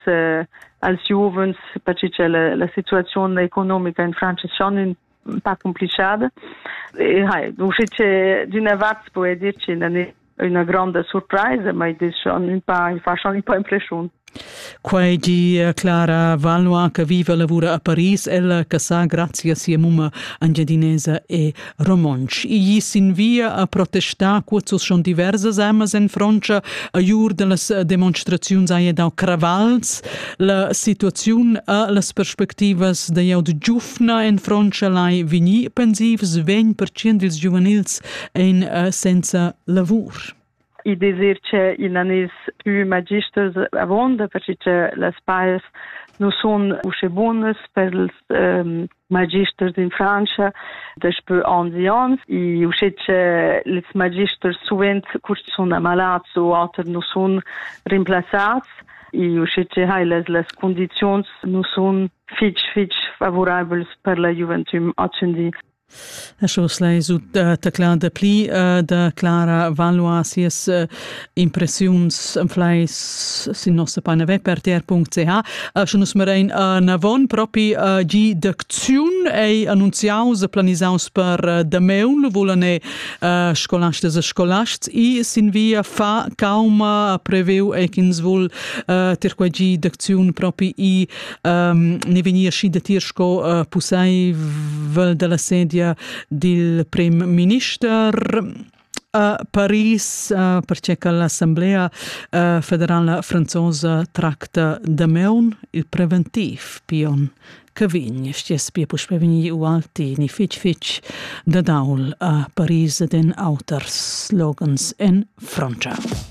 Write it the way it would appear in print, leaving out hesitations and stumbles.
als giovens, perché la situazione economica in Francia è schon un po' complicata. Uscite di una vaz può dirci non è una grande sorpresa, ma fa schon un po' impressione. Quai di Clara Valois che vive e lavora a Paris, ella che sa grazie a sia mumma angiadinesa e romansch. Gli sin via a protestar, quazos schon diverses amas in Francia, a jur de las demonstraziuns aie dau cravals, la situazione e las perspectivas de jau de giufna in Francia lai vigni pensivs 20% dils giovanils en senza lavur. I desir che il nanis più magisters avonda, perché le spaies non sono usce buonas per i magisters in Francia, despo 11 ans, i usce che les magisters suvent curti sono ammalats o altre non sono rimplaçats, i usce che les conditions non sono fitch favorabili per la gioventù attundi. Això slei sut teclar de pli de Clara Valois sies impressions en fleis sin nostra página web rtr.ch. Això nos merein navon propi gi d'acziun e annunciaus e planisaus per dameun volane scolastes e scolasts i sin via fa cauma preveu e chins vol terque gi d'acziun propi i ne venir sci de tirsco pusai vel de la sedia del Prem Minister a Paris perché l'Assemblea federale franzosa tracta da meun il preventiv pion che vign sties pia pus preveni u alti ni fitch da daul a Paris den auters slogans en Francia.